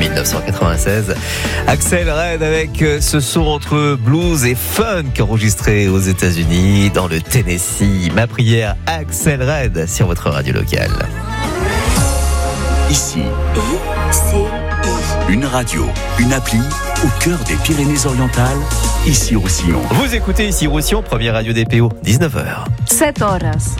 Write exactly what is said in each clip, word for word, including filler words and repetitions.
dix-neuf cent quatre-vingt-seize. Axel Red avec ce son entre blues et funk enregistré aux États-Unis, dans le Tennessee. Ma prière, Axel Red sur votre radio locale. Ici, une radio, une appli au cœur des Pyrénées-Orientales, ici Roussillon. Vous écoutez ici Roussillon, première radio des P O, dix-neuf heures. sept horas.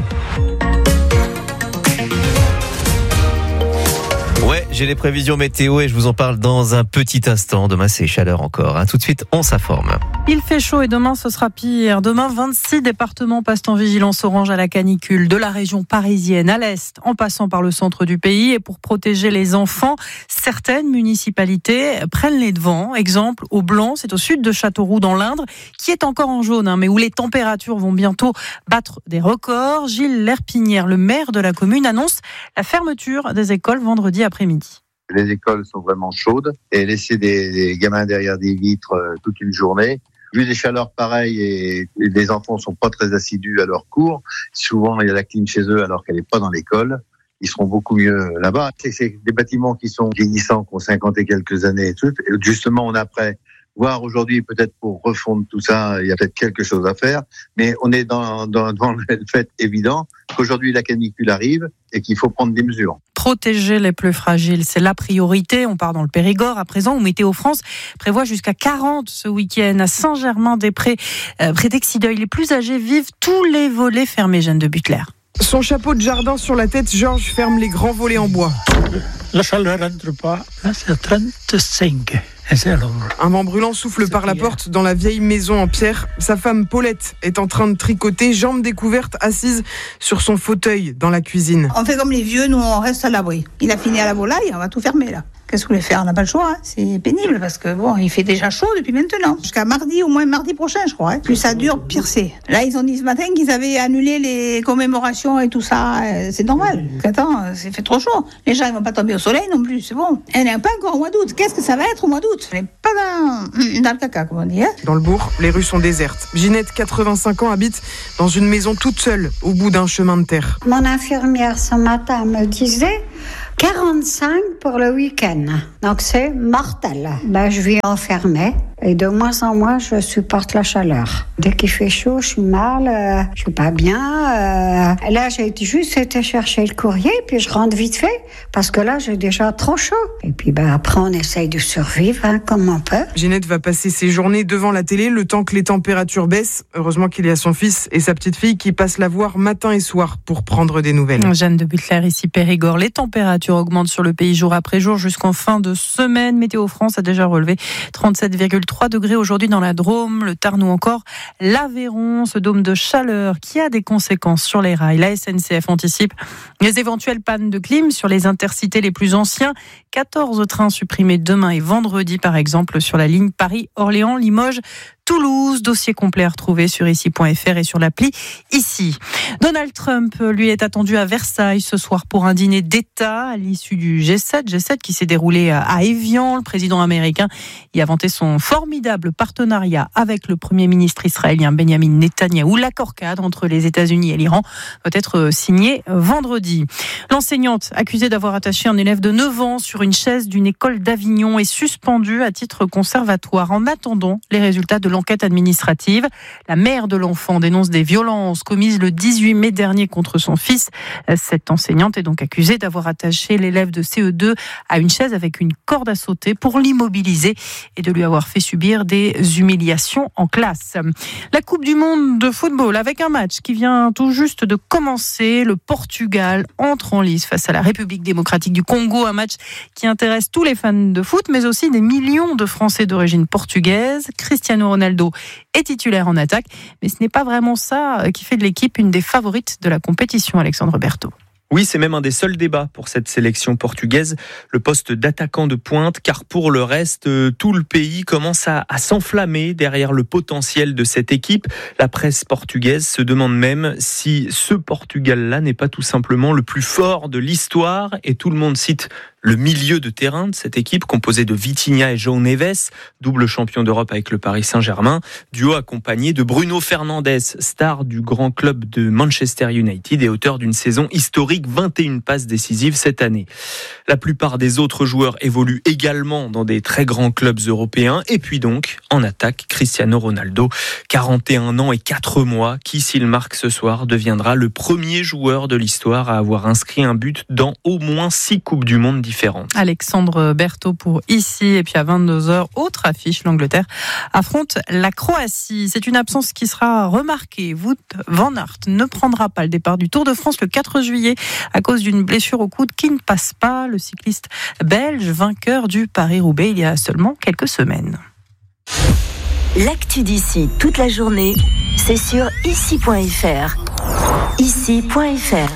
Ouais, j'ai les prévisions météo et je vous en parle dans un petit instant. Demain, c'est chaleur encore. Hein. Tout de suite, on s'informe. Il fait chaud et demain, ce sera pire. Demain, vingt-six départements passent en vigilance orange à la canicule, de la région parisienne à l'est, en passant par le centre du pays. Et pour protéger les enfants, certaines municipalités prennent les devants. Exemple, au Blanc, c'est au sud de Châteauroux, dans l'Indre, qui est encore en jaune, hein, mais où les températures vont bientôt battre des records. Gilles Lerpinière, le maire de la commune, annonce la fermeture des écoles vendredi après-midi. Les écoles sont vraiment chaudes et laisser des, des gamins derrière des vitres euh, toute une journée. Vu des chaleurs pareilles et, et les enfants sont pas très assidus à leurs cours, souvent il y a la clim chez eux alors qu'elle n'est pas dans l'école. Ils seront beaucoup mieux là-bas. C'est, c'est des bâtiments qui sont vieillissants, qui ont cinquante et quelques années et tout. Et justement, on a après voir aujourd'hui peut-être pour refondre tout ça, il y a peut-être quelque chose à faire. Mais on est dans, dans, dans le fait évident qu'aujourd'hui la canicule arrive et qu'il faut prendre des mesures. Protéger les plus fragiles, c'est la priorité. On part dans le Périgord à présent, où Météo France prévoit jusqu'à quarante ce week-end à Saint-Germain-des-Prés, euh, près d'Exideuil. Les plus âgés vivent tous les volets fermés, Jeanne de Butler. Son chapeau de jardin sur la tête, Georges ferme les grands volets en bois. La chaleur rentre pas. Là, c'est à trente-cinq. Et c'est alors. Un vent brûlant souffle par la porte dans la vieille maison en pierre. Sa femme Paulette est en train de tricoter, jambes découvertes, assise sur son fauteuil dans la cuisine. On fait comme les vieux, nous on reste à l'abri. Il a fini à la volaille, on va tout fermer là. Qu'est-ce que vous voulez faire ? On n'a pas le choix, hein. C'est pénible parce que bon, il fait déjà chaud depuis maintenant. Jusqu'à mardi, au moins mardi prochain, je crois. Hein. Plus ça dure, pire c'est. Là, ils ont dit ce matin qu'ils avaient annulé les commémorations et tout ça. C'est normal. Attends, c'est fait trop chaud. Les gens, ils vont pas tomber au soleil non plus, c'est bon. Elle n'est pas encore au mois d'août. Qu'est-ce que ça va être au mois d'août ? On n'est pas dans, dans le caca, comme on dit. Hein. Dans le bourg, les rues sont désertes. Ginette, quatre-vingt-cinq ans, habite dans une maison toute seule, au bout d'un chemin de terre. Mon infirmière, ce matin, me disait quarante-cinq pour le week-end. Donc c'est mortel. Ben, je vis enfermée et de moins en moins je supporte la chaleur. Dès qu'il fait chaud, je suis mal, euh, je suis pas bien. Euh, là, j'ai juste été chercher le courrier puis je rentre vite fait parce que là, j'ai déjà trop chaud. Et puis ben, après, on essaye de survivre hein, comme on peut. Ginette va passer ses journées devant la télé le temps que les températures baissent. Heureusement qu'il y a son fils et sa petite fille qui passent la voir matin et soir pour prendre des nouvelles. Jeanne de Butler, ici Périgord. Les températures augmentent sur le pays jour après jour jusqu'en fin de semaine. Météo France a déjà relevé trente-sept virgule trois degrés aujourd'hui dans la Drôme, le Tarn ou encore l'Aveyron. Ce dôme de chaleur qui a des conséquences sur les rails. La S N C F anticipe les éventuelles pannes de clim sur les intercités les plus anciens. quatorze trains supprimés demain et vendredi par exemple sur la ligne Paris-Orléans, Limoges, Toulouse. Dossier complet à retrouver sur ici point f r et sur l'appli Ici. Donald Trump, lui, est attendu à Versailles ce soir pour un dîner d'État à l'issue du G sept. G sept qui s'est déroulé à Évian. Le président américain y a vanté son formidable partenariat avec le premier ministre israélien Benjamin Netanyahou. L'accord cadre entre les États-Unis et l'Iran va être signé vendredi. L'enseignante accusée d'avoir attaché un élève de neuf ans sur une chaise d'une école d'Avignon est suspendue à titre conservatoire en attendant les résultats de l'enquête administrative. La mère de l'enfant dénonce des violences commises le dix-huit mai dernier contre son fils. Cette enseignante est donc accusée d'avoir attaché l'élève de C E deux à une chaise avec une corde à sauter pour l'immobiliser et de lui avoir fait subir des humiliations en classe. La Coupe du Monde de football avec un match qui vient tout juste de commencer. Le Portugal entre en lice face à la République démocratique du Congo. Un match qui intéresse tous les fans de foot, mais aussi des millions de Français d'origine portugaise. Cristiano Ronaldo est titulaire en attaque, mais ce n'est pas vraiment ça qui fait de l'équipe une des favorites de la compétition, Alexandre Berthaud. Oui, c'est même un des seuls débats pour cette sélection portugaise, le poste d'attaquant de pointe, car pour le reste, tout le pays commence à, à s'enflammer derrière le potentiel de cette équipe. La presse portugaise se demande même si ce Portugal-là n'est pas tout simplement le plus fort de l'histoire, et tout le monde cite Le milieu de terrain de cette équipe, composé de Vitinha et João Neves, double champion d'Europe avec le Paris Saint-Germain, duo accompagné de Bruno Fernandes, star du grand club de Manchester United et auteur d'une saison historique, vingt et une passes décisives cette année. La plupart des autres joueurs évoluent également dans des très grands clubs européens. Et puis donc, en attaque, Cristiano Ronaldo, quarante et un ans et quatre mois, qui, s'il marque ce soir, deviendra le premier joueur de l'histoire à avoir inscrit un but dans au moins six Coupes du Monde différentes. Alexandre Berthaud pour ici. Et puis à vingt-deux heures, autre affiche, l'Angleterre affronte la Croatie. C'est une absence qui sera remarquée. Wout van Aert ne prendra pas le départ du Tour de France le quatre juillet à cause d'une blessure au coude qui ne passe pas. Le cycliste belge, vainqueur du Paris-Roubaix il y a seulement quelques semaines. L'actu d'ici toute la journée, c'est sur ici point f r. ici point f r.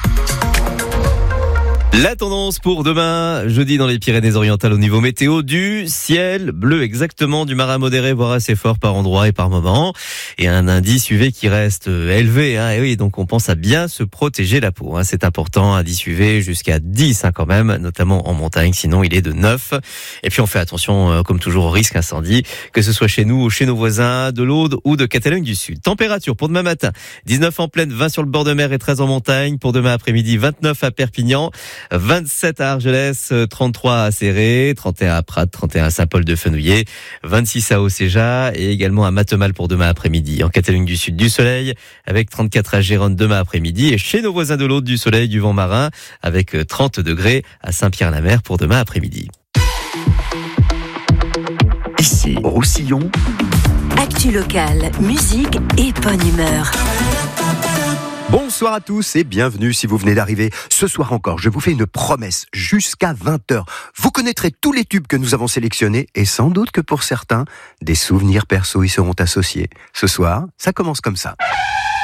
La tendance pour demain, jeudi dans les Pyrénées-Orientales au niveau météo, du ciel bleu exactement, du marin modéré voire assez fort par endroits et par moments, et un indice U V qui reste élevé. Hein, et oui, donc on pense à bien se protéger la peau. Hein, c'est important, indice U V jusqu'à dix hein, quand même, notamment en montagne, sinon il est de neuf. Et puis on fait attention, euh, comme toujours, au risque incendie, que ce soit chez nous ou chez nos voisins de l'Aude ou de Catalogne du Sud. Température pour demain matin, dix-neuf en plaine, vingt sur le bord de mer et treize en montagne. Pour demain après-midi, vingt-neuf à Perpignan, vingt-sept à Argelès, trente-trois à Céré, trente et un à Prat, trente et un à Saint-Paul-de-Fenouillet, vingt-six à Océja et également à Matemal pour demain après-midi. En Catalogne du Sud, du soleil avec trente-quatre à Gérone demain après-midi et chez nos voisins de l'Aude, du soleil, du vent marin avec trente degrés à Saint-Pierre-la-Mer pour demain après-midi. Ici, Roussillon. Actu locale, musique et bonne humeur. Bonsoir à tous et bienvenue si vous venez d'arriver. Ce soir encore, je vous fais une promesse. Jusqu'à vingt heures, vous connaîtrez tous les tubes que nous avons sélectionnés et sans doute que pour certains, des souvenirs perso y seront associés. Ce soir, ça commence comme ça.